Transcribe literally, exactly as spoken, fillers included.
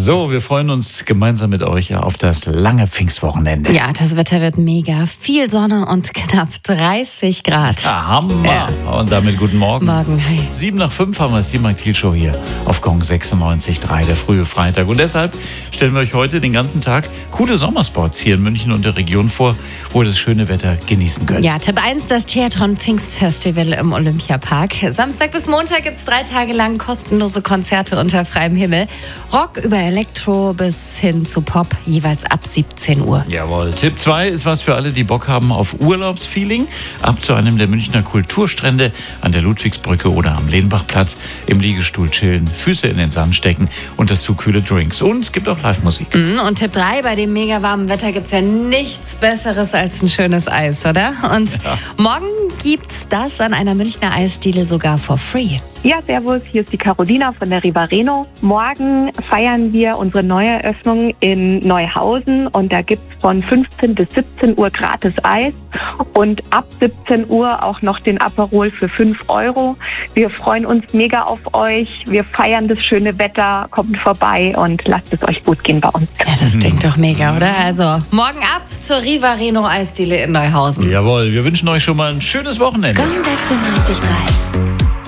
So, wir freuen uns gemeinsam mit euch auf das lange Pfingstwochenende. Ja, das Wetter wird mega. Viel Sonne und knapp dreißig Grad. Ja, Hammer. Ja. Und damit guten Morgen. Morgen, hi. Sieben nach fünf haben wir es, die Mike Thiel Show hier auf Gong sechsundneunzig Komma drei, der frühe Freitag. Und deshalb stellen wir euch heute den ganzen Tag coole Sommerspots hier in München und der Region vor, wo ihr das schöne Wetter genießen könnt. Ja, Tipp eins, das Theatron Pfingstfestival im Olympiapark. Samstag bis Montag gibt es drei Tage lang kostenlose Konzerte unter freiem Himmel. Rock über Elektro bis hin zu Pop, jeweils ab siebzehn Uhr. Jawohl. Tipp zwei ist was für alle, die Bock haben auf Urlaubsfeeling. Ab zu einem der Münchner Kulturstrände an der Ludwigsbrücke oder am Lehnbachplatz. Im Liegestuhl chillen, Füße in den Sand stecken und dazu kühle Drinks. Und es gibt auch Live-Musik. Mhm, und Tipp drei, bei dem mega warmen Wetter gibt es ja nichts Besseres als ein schönes Eis, oder? Und ja. Morgen gibt's das an einer Münchner Eisdiele sogar for free. Ja, servus, hier ist die Carolina von der Rivareno. Morgen feiern wir unsere Neueröffnung in Neuhausen und da gibt's von fünfzehn bis siebzehn Uhr gratis Eis und ab siebzehn Uhr auch noch den Aperol für fünf Euro. Wir freuen uns mega auf euch, wir feiern das schöne Wetter, kommt vorbei und lasst es euch gut gehen bei uns. Ja, das klingt doch mega, oder? Also morgen ab zur Rivareno Eisdiele in Neuhausen. Jawohl, wir wünschen euch schon mal ein schönes Wochenende. Gong sechsundneunzig Komma drei.